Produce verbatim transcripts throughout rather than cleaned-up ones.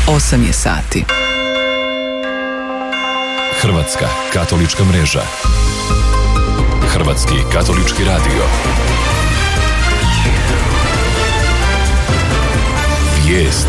osam je sati. Hrvatska katolička mreža. Hrvatski katolički radio. Vijesti.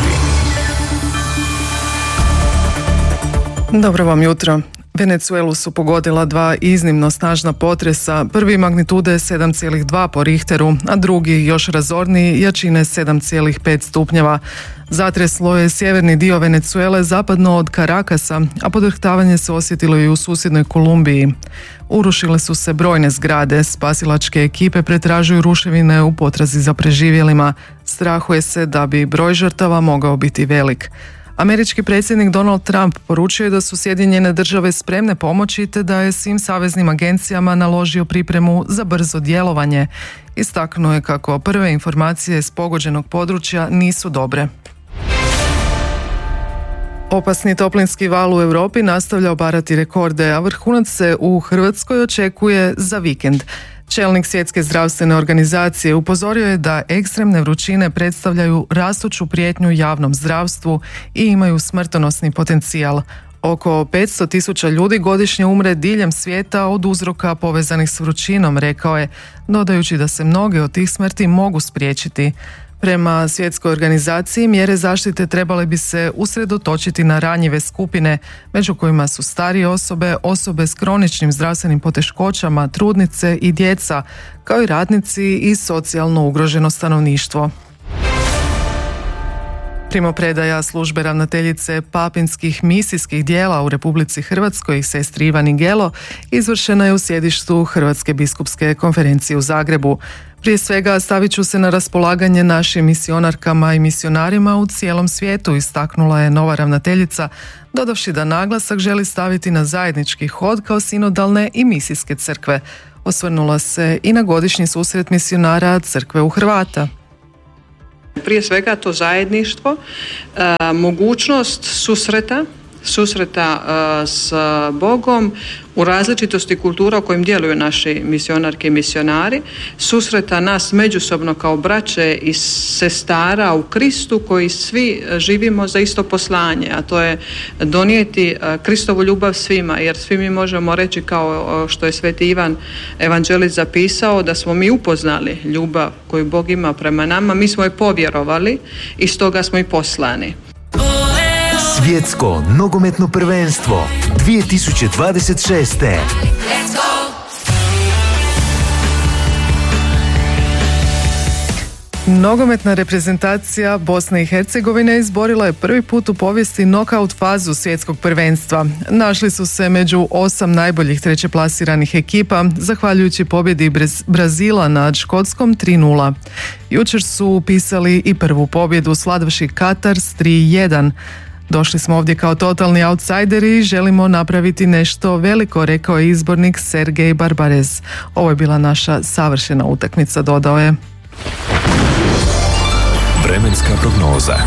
Dobro vam jutro. Venezuelu su pogodila dva iznimno snažna potresa, prvi magnitude sedam zarez dva po Richteru, a drugi još razorniji jačine sedam zarez pet stupnjeva. Zatreslo je sjeverni dio Venezuele zapadno od Carakasa, a podrhtavanje se osjetilo i u susjednoj Kolumbiji. Urušile su se brojne zgrade, spasilačke ekipe pretražuju ruševine u potrazi za preživjelima. Strahuje se da bi broj žrtava mogao biti velik. Američki predsjednik Donald Trump poručio je da su Sjedinjene države spremne pomoći te da je svim saveznim agencijama naložio pripremu za brzo djelovanje. Istaknuo je kako prve informacije s pogođenog područja nisu dobre. Opasni toplinski val u Europi nastavlja obarati rekorde, a vrhunac se u Hrvatskoj očekuje za vikend. Čelnik Svjetske zdravstvene organizacije upozorio je da ekstremne vrućine predstavljaju rastuću prijetnju javnom zdravstvu i imaju smrtonosni potencijal. Oko petsto tisuća ljudi godišnje umre diljem svijeta od uzroka povezanih s vrućinom, rekao je, dodajući da se mnoge od tih smrti mogu spriječiti. Prema Svjetskoj organizaciji mjere zaštite trebale bi se usredotočiti na ranjive skupine, među kojima su starije osobe, osobe s kroničnim zdravstvenim poteškoćama, trudnice i djeca, kao i radnici i socijalno ugroženo stanovništvo. Primopredaja službe ravnateljice papinskih misijskih dijela u Republici Hrvatskoj, sestri Ivani Gelo, izvršena je u sjedištu Hrvatske biskupske konferencije u Zagrebu. Prije svega stavit ću se na raspolaganje našim misionarkama i misionarima u cijelom svijetu, istaknula je nova ravnateljica, dodavši da naglasak želi staviti na zajednički hod kao sinodalne i misijske crkve. Osvrnula se i na godišnji susret misionara crkve u Hrvata. Prije svega to zajedništvo, e, mogućnost susreta, susreta e, s Bogom u različitosti kultura u kojim djeluju naši misionarke i misionari, susreta nas međusobno kao braće i sestara u Kristu koji svi živimo za isto poslanje, a to je donijeti Kristovu ljubav svima, jer svi mi možemo reći kao što je Sveti Ivan evanđelist zapisao da smo mi upoznali ljubav koju Bog ima prema nama, mi smo je povjerovali i stoga smo i poslani. Svjetsko nogometno prvenstvo dvije tisuće dvadeset šeste. Nogometna reprezentacija Bosne i Hercegovine izborila je prvi put u povijesti knockout fazu svjetskog prvenstva. Našli su se među osam najboljih trećeplasiranih ekipa, zahvaljujući pobjedi Brazila nad Škotskom tri nula. Jučer su upisali i prvu pobjedu slavivši Katar s tri jedan. Došli smo ovdje kao totalni outsideri i želimo napraviti nešto veliko, rekao je izbornik Sergej Barbarez. Ovo je bila naša savršena utakmica, dodao je. Vremenska prognoza.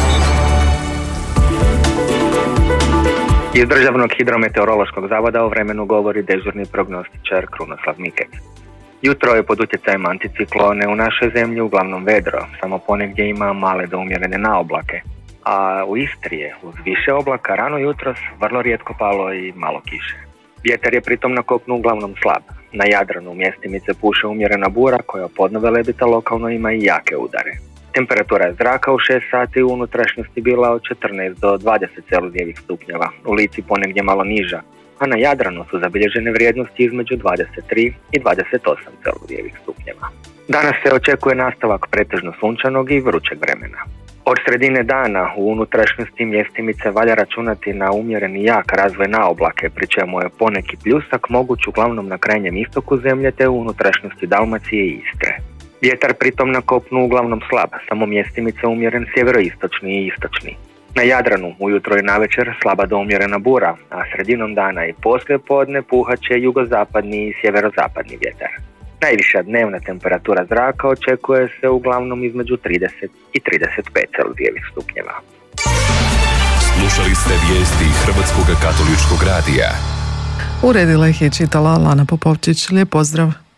Iz Državnog hidrometeorološkog zavoda o vremenu govori dežurni prognostičar Krunoslav Mikec. Jutro je pod utjecajem anticiklone u našoj zemlji uglavnom vedro, samo ponegdje ima male do umjerene naoblake. A u Istri je uz više oblaka rano jutros vrlo rijetko palo i malo kiše. Vjetar je pritom na kopnu uglavnom slab. Na Jadranu mjestimice puše umjerena bura koja podnove lebita lokalno ima i jake udare. Temperatura zraka u šest sati u unutrašnjosti bila od četrnaest do dvadeset celzijevih stupnjeva, u Lici ponegdje malo niža, a na Jadranu su zabilježene vrijednosti između dvadeset tri i dvadeset osam celzijevih stupnjeva. Danas se očekuje nastavak pretežno sunčanog i vrućeg vremena. Od sredine dana u unutrašnjosti mjestimice valja računati na umjereni jak razvoj naoblake, pri čemu je poneki pljusak moguć uglavnom na krajnjem istoku zemlje te u unutrašnjosti Dalmacije i Istre. Vjetar pritom na kopnu uglavnom slab, samo mjestimice umjeren sjeveroistočni i istočni. Na Jadranu ujutro i navečer slaba do umjerena bura, a sredinom dana i poslije podne puhaće jugozapadni i sjeverozapadni vjetar. Najviša dnevna temperatura zraka očekuje se uglavnom između trideset i trideset pet celzijevih stupnjeva. Slušali ste vijesti Hrvatskog katoličkog radija. Uredila ih je čitala Lana Popovčić. Lijep pozdrav.